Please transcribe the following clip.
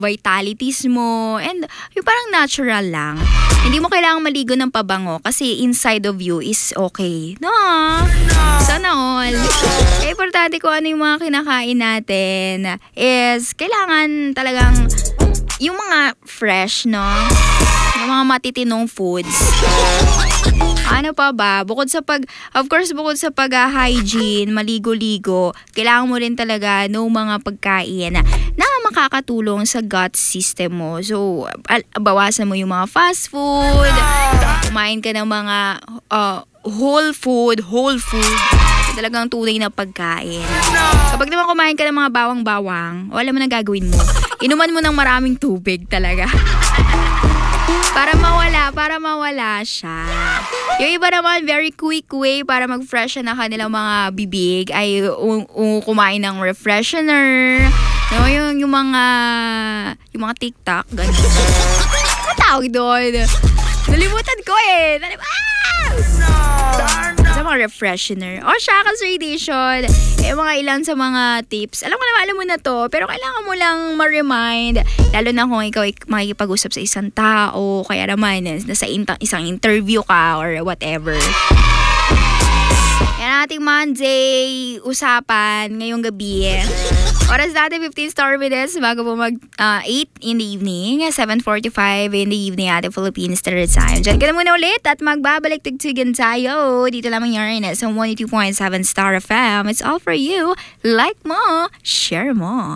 vitalities mo, and yung parang natural lang. Hindi mo kailangang maligo ng pabango kasi inside of you is okay. No? Sana all. Kaya importante kung ano yung mga kinakain natin is kailangan talagang yung mga fresh, no? Yung mga matitinong foods. Ano pa ba? Bukod sa hygiene, maligo-ligo, kailangan mo rin talaga ng mga pagkain na makakatulong sa gut system mo. So, bawasan mo yung mga fast food, kumain ka ng mga whole food, talagang tunay na pagkain. Kapag naman kumain ka ng mga bawang-bawang, wala mo na gagawin mo. Inuman mo ng maraming tubig talaga. Para mawala siya. Yung iba naman, very quick way para mag-freshen na kanilang mga bibig ay kumain ng refreshener. No, yung mga TikTok, ganun. Ano tawag doon? Nalimutan ko eh. Sa mga refreshener. O siya, radiation. Mga ilan sa mga tips. Alam mo na to. Pero kailangan mo lang ma-remind. Lalo na kung ikaw ay makikipag-usap sa isang tao. Kaya naman, nasa isang interview ka or whatever. Yan ating Monday usapan ngayong gabi. Oras natin 15 minutes bago po mag 8 in the evening, 7:45 in the evening ating Philippines Standard Time. Diyan ka na muna ulit at magbabalik tugtugan tayo. Dito lamang yan sa 102.7 Star FM. It's all for you. Like mo, share mo.